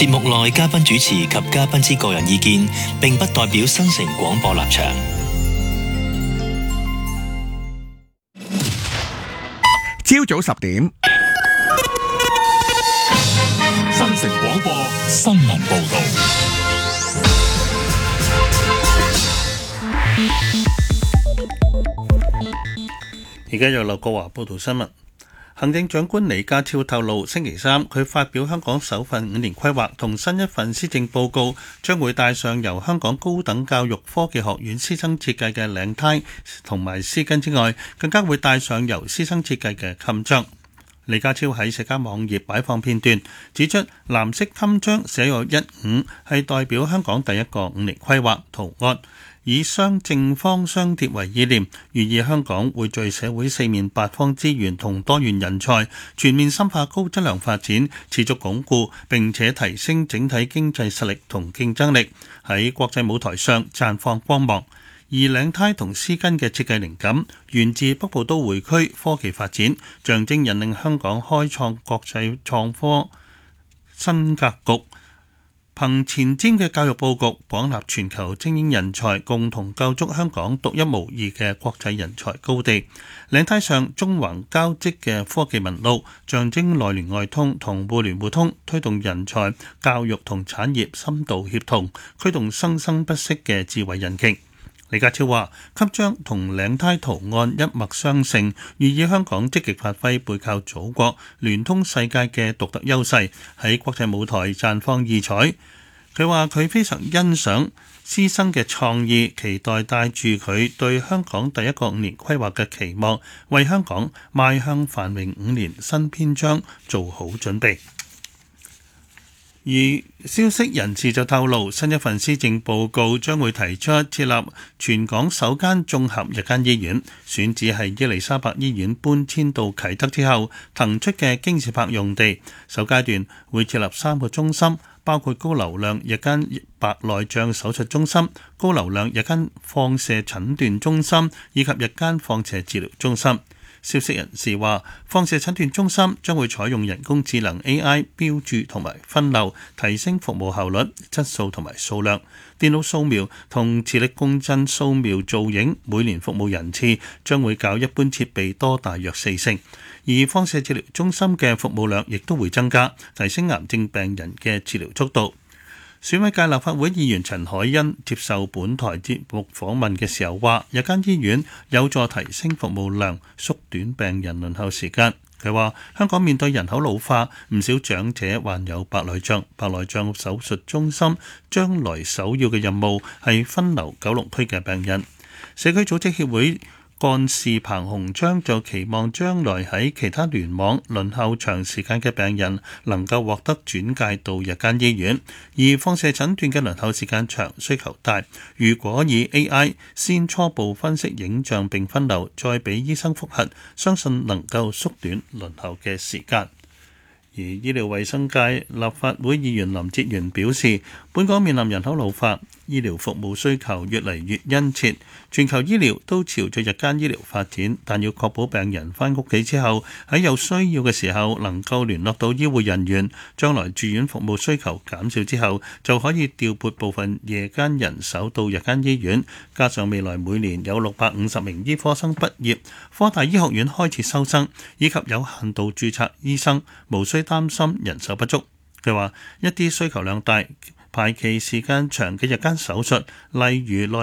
節目內嘉賓主持及嘉賓之個人意見，並不代表新城廣播立場。 朝早10點， 新城廣播新聞報道。 而家由劉國華報道新聞。行政長官李家超透露，星期三佢發表香港首份5年規劃同新一份施政報告，將會帶上由香港高等教育科技學院師生設計嘅領呔同埋絲巾之外，更加會帶上由師生設計嘅襟章。李家超喺社交網頁擺放片段，指出藍色襟章寫有15，係代表香港第一個5年規劃圖案，以雙正方雙疊為意念，寓意香港匯聚社會四面八方資源同多元人才，全面深化高質量發展，持續鞏固並且提升整體經濟實力同競爭力，喺國際舞台上綻放光芒。而領呔同絲巾嘅設計靈感源自北部都會區科技發展，象徵引領香港開創國際創科新格局。憑前瞻嘅教育佈局，廣納全球精英人才，共同構築香港獨一無二嘅國際人才高地。領呔上中橫交織嘅科技紋路，象徵內聯外通同互聯互通，推動人才、教育同產業深度協同，驅動生生不息嘅智慧引擎。李家超話：襟章同領呔圖案一脈相承，寓意香港積極發揮背靠祖國、聯通世界嘅獨特優勢，喺國際舞台綻放異彩。佢話佢非常欣賞師生嘅創意，期待帶住佢對香港第一個5年規劃嘅期望，為香港邁向繁榮5年新篇章做好準備。而消息人士就透露，新一份施政報告將會提出設立全港首間綜合日間醫院，選址係伊利沙伯醫院搬遷到啟德之後騰出嘅京士柏用地。首階段會設立3個中心，包括高流量日間白內障手術中心、高流量日間放射診斷中心以及日間放射治療中心。消息人士話，放射診斷中心將會採用人工智能 AI 標註同埋分流，提升服務效率、質素同埋數量。電腦掃描同磁力共振掃描造影每年服務人次將會較一般設備多大約4成，而放射治療中心嘅服務量亦都會增加，提升癌症病人嘅治療速度。選委界立法會議員陳凱欣接受本台節目訪問嘅時候話，日間醫院有助提升服務量，縮短病人輪候時間。佢話香港面對人口老化，唔少長者患有白內障，白內障手術中心將來首要嘅任務係分流九龍區嘅病人。社區組織協會幹事彭鴻昌就期望將來喺其他聯網輪候長時間嘅病人能夠獲得轉介到日間醫院，而放射診斷嘅輪候時間長，需求大。如果以 AI 先初步分析影像並分流，再俾醫生複核，相信能夠縮短輪候嘅時間。而醫療衛生界立法會議員林哲玄表示，本港面臨人口老化，醫療服務需求越嚟越殷切，全球醫療都朝着日間醫療發展，但要確保病人返屋企之後喺有需要嘅時候能夠聯絡到醫護人員，將來住院服務需求減少之後，就可以調撥部分夜間人手到日間醫院，加上未來每年有650名醫科生畢業，科大醫學院開始收生，以及有限度註冊醫生，無需擔心人手不足。佢話一啲需求量大、排期時間長嘅日間手術，例如內